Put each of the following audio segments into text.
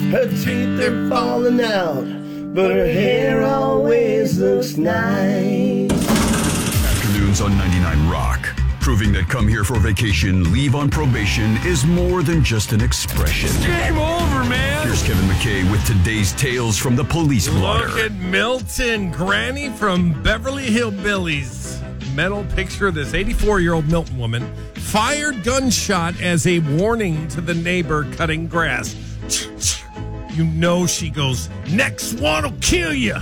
Her teeth are falling out, but her hair always looks nice. Afternoons on 99 Rock. Proving that come here for vacation, leave on probation is more than just an expression. Game over, man. Here's Kevin McKay with today's Tales from the Police Blotter. Look at Milton, Granny from Beverly Hillbillies. Mental picture of this 84-year-old Milton woman fired gunshot as a warning to the neighbor cutting grass. You know she goes, next one will kill you.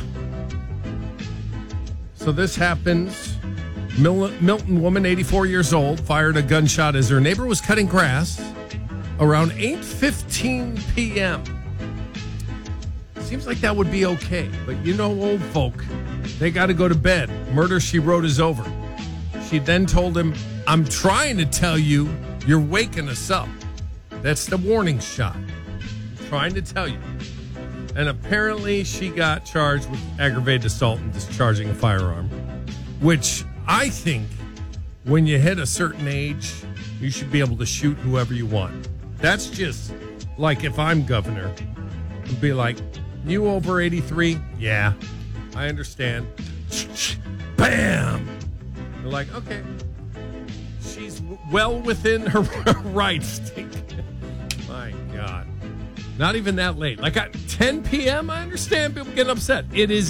So this happens. Milton woman, 84 years old, fired a gunshot as her neighbor was cutting grass around 8:15 p.m. Seems like that would be okay, but you know old folk, they got to go to bed. Murder, she wrote, is over. She then told him, I'm trying to tell you, you're waking us up. That's the warning shot. I'm trying to tell you. And apparently she got charged with aggravated assault and discharging a firearm, which I think when you hit a certain age, you should be able to shoot whoever you want. That's just like if I'm governor, I'd be like, you over 83? Yeah, I understand. Bam! They're like, okay. She's well within her rights. My God. Not even that late. Like at 10 p.m., I understand people getting upset. It is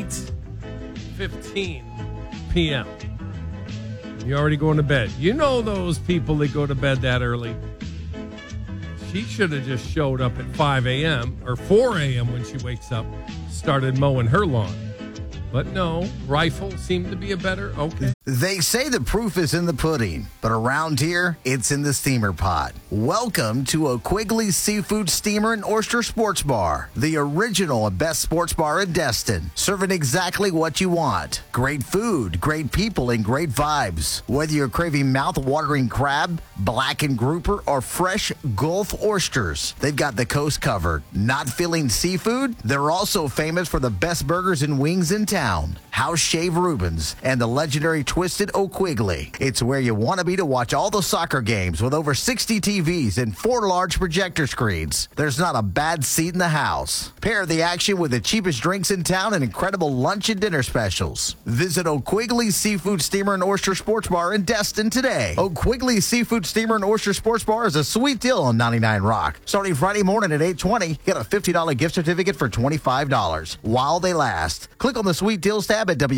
8:15 p.m. You're already going to bed. You know those people that go to bed that early. She should have just showed up at 5 a.m. or 4 a.m. when she wakes up, started mowing her lawn. But no, rifle seemed to be a better, okay. They say the proof is in the pudding, but around here, it's in the steamer pot. Welcome to O'Quigley Seafood Steamer and Oyster Sports Bar, the original and best sports bar in Destin, serving exactly what you want. Great food, great people, and great vibes. Whether you're craving mouth-watering crab, blackened grouper, or fresh Gulf oysters, they've got the coast covered. Not feeling seafood? They're also famous for the best burgers and wings in town. House Shave Rubens and the legendary Twisted O'Quigley. It's where you want to be to watch all the soccer games with over 60 TVs and 4 large projector screens. There's not a bad seat in the house. Pair the action with the cheapest drinks in town and incredible lunch and dinner specials. Visit O'Quigley Seafood Steamer and Oyster Sports Bar in Destin today. O'Quigley Seafood Steamer and Oyster Sports Bar is a sweet deal on 99 Rock. Starting Friday morning at 8:20, get a $50 gift certificate for $25 while they last. Click on the sweet deals tab at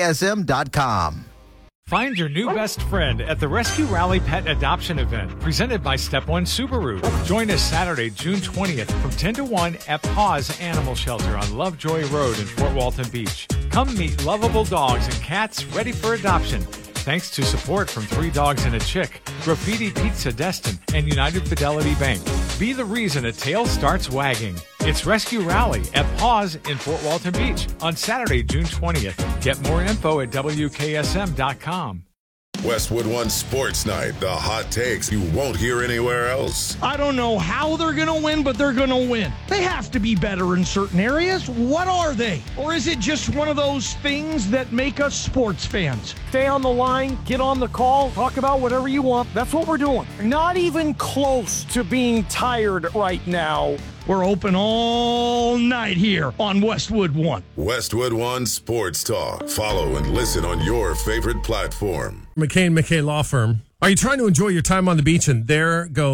WKSM.com. Find your new best friend at the Rescue Rally Pet Adoption Event presented by Step One Subaru. Join us Saturday, June 20th from 10 to 1 at Paws Animal Shelter on Lovejoy Road in Fort Walton Beach. Come meet lovable dogs and cats ready for adoption. Thanks to support from 3 Dogs and a Chick, Graffiti Pizza Destin, and United Fidelity Bank. Be the reason a tail starts wagging. It's Rescue Rally at Paws in Fort Walton Beach on Saturday, June 20th. Get more info at WKSM.com. Westwood One Sports Night, the hot takes you won't hear anywhere else. I don't know how they're going to win, but they're going to win. They have to be better in certain areas. What are they? Or is it just one of those things that make us sports fans? Stay on the line, get on the call, talk about whatever you want. That's what we're doing. Not even close to being tired right now. We're open all night here on Westwood One. Westwood One Sports Talk. Follow and listen on your favorite platform. McCain McKay Law Firm. Are you trying to enjoy your time on the beach? And there goes